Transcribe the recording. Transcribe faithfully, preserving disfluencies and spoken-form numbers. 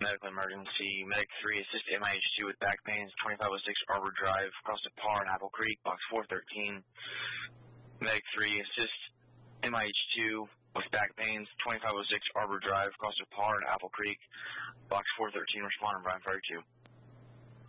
medical emergency. Medic three, assist M I H two with back pains, twenty-five oh six Arbor Drive, across the Par in Apple Creek, box four thirteen. Medic three, assist M I H two with back pains, twenty-five oh six Arbor Drive, across the Par in Apple Creek, box four thirteen. Responding, Brian Ferry two.